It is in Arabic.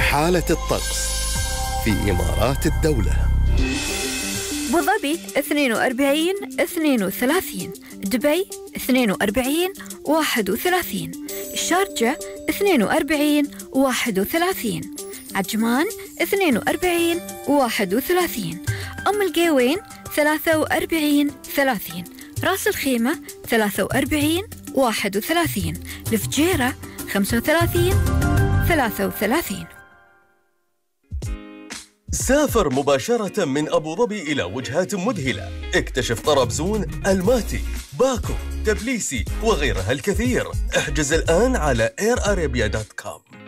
حالة الطقس في إمارات الدولة. أبو ظبي 42 32، دبي 42 31، الشارجة 42 31، عجمان 42 31، أم القيوين 43 30، راس الخيمة 43 31، الفجيرة 35 33. سافر مباشرة من أبو ظبي إلى وجهات مذهلة. اكتشف طرابزون، الماتي، باكو، تبليسي وغيرها الكثير. احجز الآن على airarabia.com.